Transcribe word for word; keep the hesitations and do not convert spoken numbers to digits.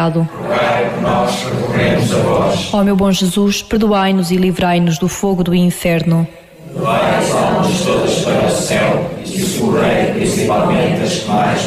pecado. Rogai por nós que recorremos a vós. Ó meu bom Jesus, perdoai-nos e livrai-nos do fogo do inferno. Levai as almas todas para o céu e socorrei principalmente as que mais